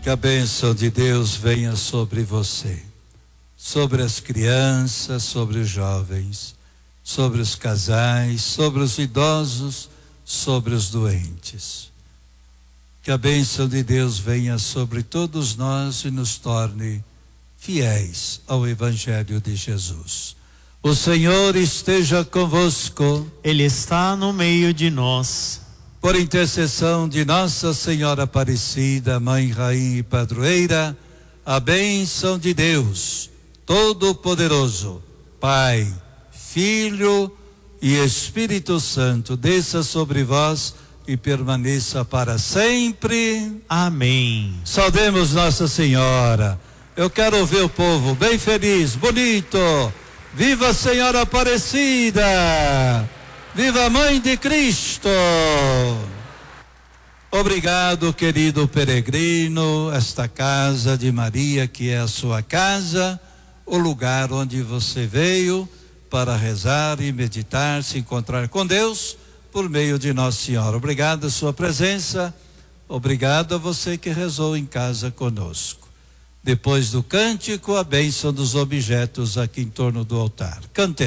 Que a bênção de Deus venha sobre você, sobre as crianças, sobre os jovens, sobre os casais, sobre os idosos, sobre os doentes. Que a bênção de Deus venha sobre todos nós e nos torne fiéis ao Evangelho de Jesus. O Senhor esteja convosco. Ele está no meio de nós. Por intercessão de Nossa Senhora Aparecida, Mãe, Rainha e Padroeira, a bênção de Deus Todo-Poderoso, Pai, Filho e Espírito Santo, desça sobre vós e permaneça para sempre. Amém. Saudemos Nossa Senhora. Eu quero ver o povo bem feliz, bonito. Viva a Senhora Aparecida! Viva a Mãe de Cristo! Obrigado, querido peregrino, esta casa de Maria, que é a sua casa, o lugar onde você veio para rezar e meditar, se encontrar com Deus por meio de Nossa Senhora. Obrigado a sua presença, obrigado a você que rezou em casa conosco. Depois do cântico, a bênção dos objetos aqui em torno do altar. Cantemos.